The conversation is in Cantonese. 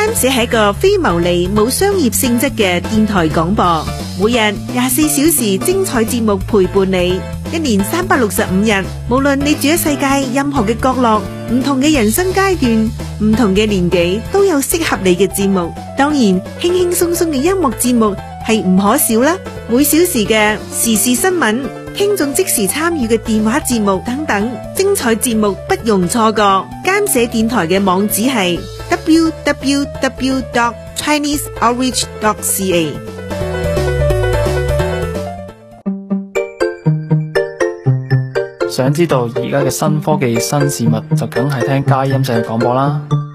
監社係一個非牟利、冇商業性質嘅電台廣播，每日24小時精彩節目陪伴你，一年365日，無論你住喺世界任何嘅角落，唔同嘅人生階段，唔同嘅年紀，都有適合你嘅節目。當然，輕輕鬆鬆嘅音樂節目係唔可少啦。每小時嘅時事新聞、聽眾即時參與嘅電話節目等等，精彩節目不容錯過。監社電台嘅網址係www.chineseoutreach.ca。 想知道而家嘅新科技新事物，就梗係聽佳音社嘅廣播啦。